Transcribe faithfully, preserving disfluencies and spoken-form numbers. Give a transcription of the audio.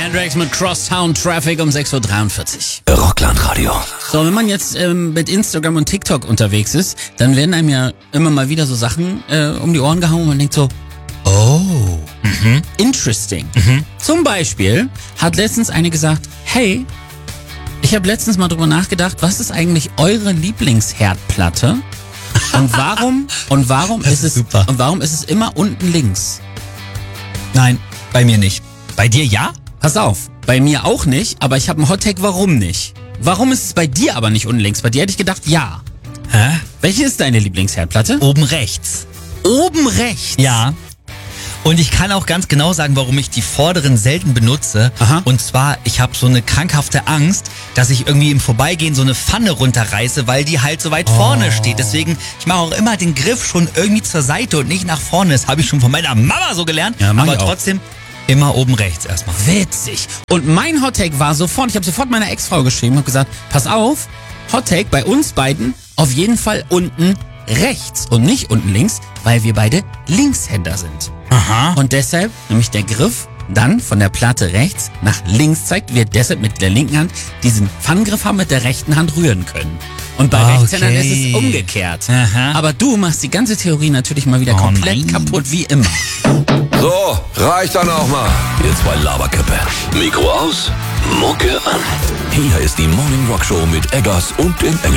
Hendrix mit Crosstown Traffic um sechs Uhr dreiundvierzig. Rockland Radio. So, wenn man jetzt ähm, mit Instagram und TikTok unterwegs ist, dann werden einem ja immer mal wieder so Sachen äh, um die Ohren gehauen und man denkt so, oh, mhm. interesting. Mhm. Zum Beispiel hat letztens eine gesagt, hey, ich habe letztens mal drüber nachgedacht, was ist eigentlich eure Lieblingsherdplatte? Und warum und warum ist, ist es super. und warum ist es immer unten links? Nein, bei mir nicht. Bei dir ja? Pass auf, bei mir auch nicht, aber ich habe einen Hottake, warum nicht? Warum ist es bei dir aber nicht unten links? Bei dir hätte ich gedacht, ja. Hä? Welche ist deine Lieblingsherdplatte? Oben rechts. Oben rechts? Ja. Und ich kann auch ganz genau sagen, warum ich die vorderen selten benutze. Aha. Und zwar, ich habe so eine krankhafte Angst, dass ich irgendwie im Vorbeigehen so eine Pfanne runterreiße, weil die halt so weit vorne steht. Deswegen, ich mache auch immer den Griff schon irgendwie zur Seite und nicht nach vorne. Das habe ich schon von meiner Mama so gelernt. Ja, mach aber ich auch. trotzdem immer oben rechts erstmal. Witzig. Und mein Hottake war sofort, ich habe sofort meiner Ex-Frau geschrieben und gesagt, pass auf, Hottake bei uns beiden auf jeden Fall unten rechts und nicht unten links, weil wir beide Linkshänder sind. Aha. Und deshalb, nämlich der Griff dann von der Platte rechts nach links zeigt, wir deshalb mit der linken Hand diesen Pfannengriff haben, mit der rechten Hand rühren können. Und bei Okay. Rechtshändern ist es umgekehrt. Aha. Aber du machst die ganze Theorie natürlich mal wieder Oh komplett nein. kaputt, wie immer. So, reicht dann auch mal. Ihr zwei Laberköppe. Mikro aus, Mucke an. Hier ist die Morning Rock Show mit Eggers und den Engel.